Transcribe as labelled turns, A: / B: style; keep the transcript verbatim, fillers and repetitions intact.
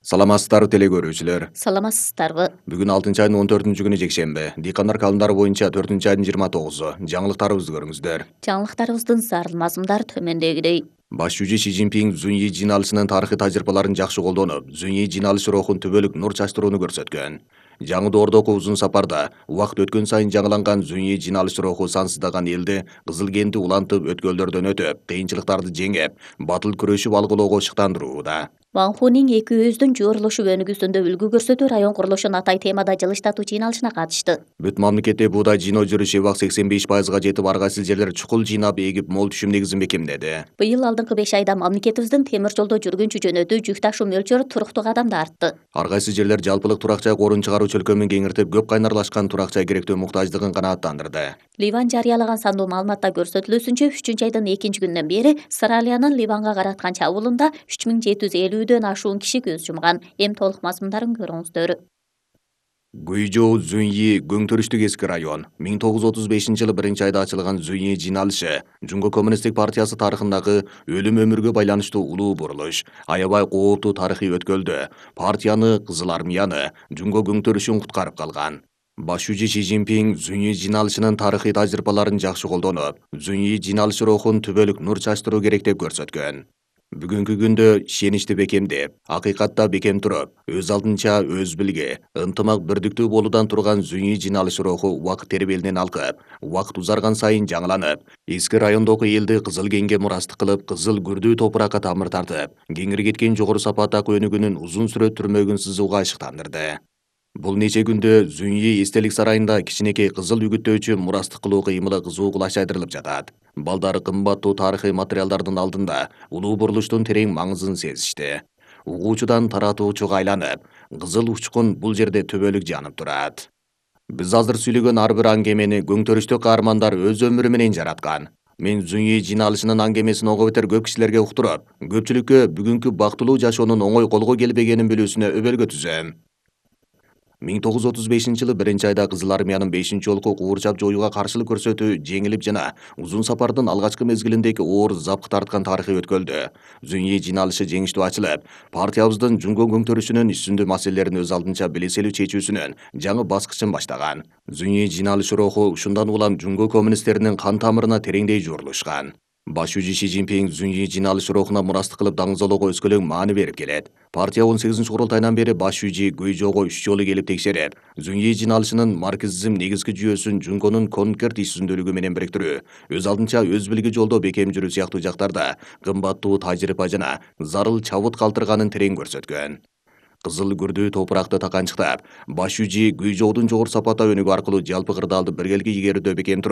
A: Саламатсыздарбы теле көрүүчүлөр.
B: Саламатсыздарбы.
A: Бүгүн алтынчы айдын он төртүнчү күнү жекшемби. Дыйкандар калымдары боюнча төртүнчү айдын жыйырма тогузу. Жаңылыктарыбызды көрүңүздөр.
B: Жаңылыктарыбыздын зарыл мазмундары төмөндөгүдөй.
A: Баш жүзү Си Цзиньпин Зуньи жиналышынын тарыхый тажрыйбаларын жакшы колдонуп, Зуньи жиналышы рухун түбөлүк нур чачтырууну көрсөткөн. Жаңы доордогу узун сапарда убакыт өткөн сайын жаңыланган Зуньи жиналышы руху сансыздаган элди кызыл кенди улантып өткөлдөрдөн өтүп, кыйынчылыктарды жеңип, батыл күрөшүп алгылоого шыктандырууда.
B: Ван Хунин эки өздүн жуурулушуп өнүгүүсүндө үлгү көрсөтүү район курулушун атай темада жылыштатуу жыйналышына катышты.
A: Бүт мамлекетте буудай жыйноо жүрүш эбак сексен беш пайызга жетип, ар кайсы жерлер чукул жыйнап эгип, мол түшүм негизин бекемдеди.
B: Быйыл алдыңкы беш айда мамлекетибиздин темир жолдо жүргүнчү жөнөтүү жүк ташуу мөлчөрү туруктуу кадамда артты.
A: Ар кайсы жерлер жалпылык турак жай корун чыгаруучу өлкөмүн кеңиртип, көп кайнарлашкан турак жай керектөө муктаждыгын канааттандырды.
B: Ливан жарыялаган сандуу маалыматта көрсөтүлүүсүнчө, үчүнчү айдын экинчи күнүнөн бери Сыралиянын Ливанга караткан чабуулунда үч миң жети жүз элүүдөн ашуун киши көз жумган. Эми толук мазмундарын көрүңүздөр.
A: Гуйжоу Зуньи Гөңтөрүштүк эски район. миң тогуз жүз отуз бешинчи жылы биринчи айда ачылган Зуньи жиналышы Жунго коммунисттик партиясы тарыхындагы өлүм өмүргө байланыштуу улуу бурулуш. Аябай кооптуу тарыхый өткөлдө партияны, Кызыл армияны, Жунго көңтөрүшүн куткарып калган. Баш жүзү Си Цзиньпин Зуньи жиналышынын тарыхый тажрыйбаларын жакшы колдонуп, Зуньи жиналышы рухун түбөлүк нур чачтыруу керек деп көрсөткөн. Бүгүнкү күндө ишеничти бекемдеп, акыйкатта бекем туруп, өз алдынча өз билги, ынтымак бирдиктүү болуудан турган Зуньи жиналышы руху убакыт тербелинен алкып, убакыт узарган сайын жаңыланып, эски райондогу элди кызыл кенге мурастык кылып, кызыл күрдүү топуракка тамыр тартып, кеңири кеткен жогору сапаттагы өнүгүүнүн узун сүрөт түрмөгүн сызууга ышыктандырды. Бул нече күндө Зуньи эстелик сарайында кичинекей кызыл үгүттөөчү мурастык кылуу кыймылы кызуу кулаш айдырылып жатат. Балдары кымбаттуу тарыхый материалдардын алдында улуу бурулуштун терең маңызын сезишти. Угуучудан таратуучуга айланып, кызыл учкун бул жерде төбөлүк жанып турат. Биз азыр сүйлөгөн ар бир аңгемени Гөңтөрүштүк каармандар өз өмүрү менен жараткан. Мен Зуньи жиналышынын аңгемесин ого бетер көп кишилерге уктуруп, көпчүлүккө бүгүнкү бактылуу жашоонун оңой колго келбегенин билүүсүнө өбөлгө түзөм. миң тогуз жүз отуз бешинчи жылы биринчи айда Кызыл армиянын бешинчи жолку куурчап жоюуга каршылык көрсөтүү жеңилип жана узун сапардын алгачкы мезгилиндеги оор запкы тарткан тарыхый өткөлдө Зуньи жиналышы жеңиштүү ачылып, партиябыздын Жунго көңтөрүшүнүн үстүндүү маселелерин өз алдынча билеселүү чечүүсүнүн жаңы баскычын баштаган. Зуньи жиналышы руху ушундан улам Жунго коммунисттеринин кан тамырына тереңдей жуурулушкан. Баш жүзү Си Цзиньпин Зуньи жиналышы рухуна мурастык кылып даңгызолоого өскөлөң маани берип келет. Партия он сегизинчи курултайынан бери баш жүзү Гуйжоого үч жолу келип текшерип, Зуньи жиналышынын марксизм негизги жүйөсүн Жунгонун конкерт ишсүндүүлүгү менен бириктирүү, өз алдынча өз билги жолдо бекем жүрүү сыяктуу жактарда кымбаттуу тажрыйба жана зарыл чабыт калтырганын терең көрсөткөн. Кызыл күрдүү топуракты таканчыктап, баш жүзү Гуйжоодун жогору сапатта өнүгүү аркылуу жалпы кырдаалды биргеликке игерүүдө бекем туруп,